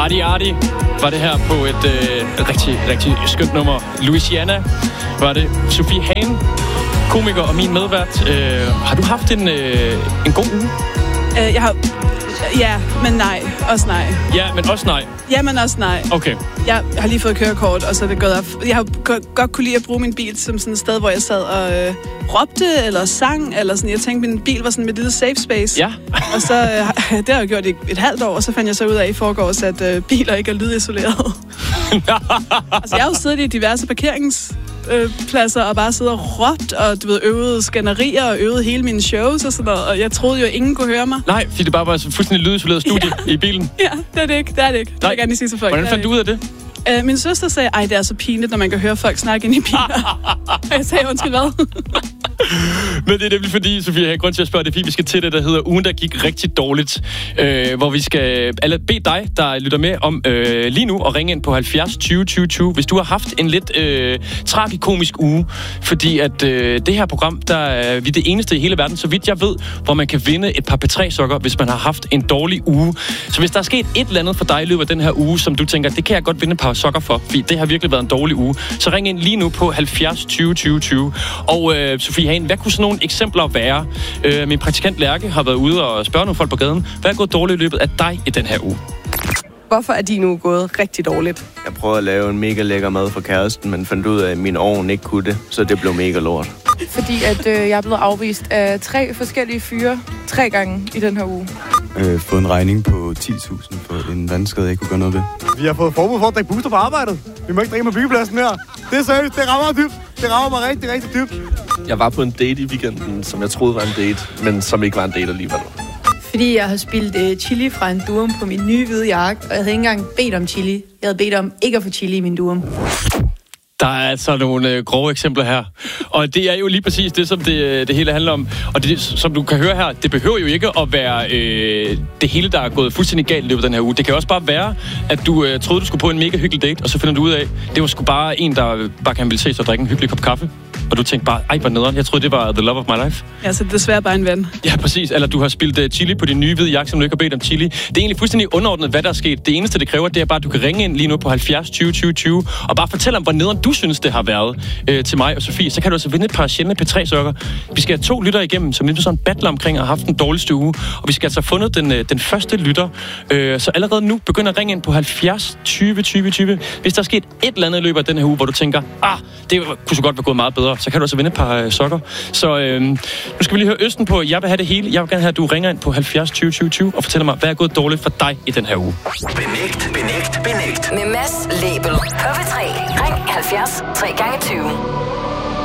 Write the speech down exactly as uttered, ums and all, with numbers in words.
Arti Arti var det her på et øh, rigtig, rigtig skønt nummer. Louisiana var det. Sofie Hagen, komiker og min medvært. Øh, har du haft en, øh, en god uge? Uh, jeg har... Ja, men nej. Også nej. Ja, men også nej. Ja, men også nej. Okay. Jeg har lige fået kørekort, og så er det gået op. Jeg har godt kunne lide at bruge min bil som sådan et sted, hvor jeg sad og øh, råbte eller sang, eller sådan. Jeg tænkte, min bil var sådan et lille safe space. Ja. Og så, øh, det har jeg gjort i et halvt år, og så fandt jeg så ud af i forgårs, at øh, biler ikke er lydisoleret. Altså, jeg har jo siddet i diverse parkerings... Øh, pladser og bare siddet og råbt og du ved, øvede skænderier og øvede hele mine shows og sådan noget, og jeg troede jo, at ingen kunne høre mig. Nej, fordi det bare var så fuldstændig lydisoleret studie ja. i bilen. Ja, det er det ikke, det er det ikke. Det vil jeg gerne lige sige til folk. Hvordan fandt du ud af det? Øh, min søster sagde, ej, det er så pinligt, når man kan høre folk snakke ind i biler. Og jeg sagde, undskyld hvad? Men det er nemlig fordi, Sofie, jeg har grund til at spørge, det er fordi, vi skal til det, der hedder ugen, der gik rigtig dårligt. Øh, hvor vi skal eller bede dig, der lytter med om øh, lige nu, at ringe ind på halvfjerds tyve tyve tyve, hvis du har haft en lidt øh, tragikomisk uge. Fordi at øh, det her program, der er vi det eneste i hele verden, så vidt jeg ved, hvor man kan vinde et par P tre sokker, hvis man har haft en dårlig uge. Så hvis der er sket et eller andet for dig i løbet af den her uge, som du tænker, det kan jeg godt vinde et par sokker for, fordi det har virkelig været en dårlig uge, så ring ind lige nu på halvfjerds tyve tyve tyve. Og øh, Sofie Hagen, hvad kunne sådan nogle eksempler være? Øh, min praktikant Lærke har været ude og spørge nogle folk på gaden. Hvad er gået dårligt i løbet af dig i den her uge? Hvorfor er din uge gået rigtig dårligt? Jeg prøvede at lave en mega lækker mad for kæresten, men fandt ud af, at min ovn ikke kunne det, så det blev mega lort. Fordi at øh, jeg er blevet afvist af tre forskellige fyre tre gange i den her uge. Øh, fået en regning på ti tusind for en vandskade, jeg ikke kunne gøre noget ved. Vi har fået forbud for at drikke booster på arbejdet. Vi må ikke drikke med byggepladsen her. Det er seriøst, det rammer mig dybt. Det rammer mig rigtig, rigtig dybt. Jeg var på en date i weekenden, som jeg troede var en date, men som ikke var en date alligevel. Fordi jeg har spildt uh, chili fra en durum på min nye hvide jakke, og jeg havde ikke engang bedt om chili. Jeg havde bedt om ikke at få chili i min durum. Der er altså nogle øh, grove eksempler her. Og det er jo lige præcis det, som det, det hele handler om. Og det, som du kan høre her, det behøver jo ikke at være øh, det hele, der er gået fuldstændig galt i løbet af den her uge. Det kan også bare være, at du øh, troede, du skulle på en mega hyggelig date, og så finder du ud af, det var sgu bare en, der bare kan ville se sig og drikke en hyggelig kop kaffe. Og du tænkte bare, ej, hvor nederen. Jeg troede, det var the love of my life. Ja, så det er desværre bare en ven. Ja, præcis. Eller du har spildt uh, chili på din nye hvide jakke, som du ikke har bedt om chili. Det er egentlig fuldstændig underordnet, hvad der er sket. Det eneste, det kræver, det er bare, at du kan ringe ind lige nu på halvfjerds tyve tyve tyve og bare fortælle om, hvor nederen du synes, det har været øh, til mig og Sofie. Så kan du altså vinde et par sjældne P tre sokker. Vi skal have to lytter igennem, som lidt sådan battle omkring og har haft den dårligste uge. Og vi skal altså have fundet den, øh, den første lytter. Øh, så allerede nu begynder at ringe ind på halvfjerds tyve tyve tyve. Hvis der er sket et eller andet i løbet af den her uge, hvor du tænker, ah, det kunne så godt være gået meget bedre, så kan du altså vinde et par øh, sokker. Så øh, nu skal vi lige høre Østen på, jeg vil have det hele. Jeg vil gerne have, at du ringer ind på halvfjerds tyve tyve tyve og fortæller mig, hvad er gået dårligt for dig i den her uge. Benægt, benægt, benægt. Med Mads Lebel. P tre. Ring halvfjerds tre gange tyve.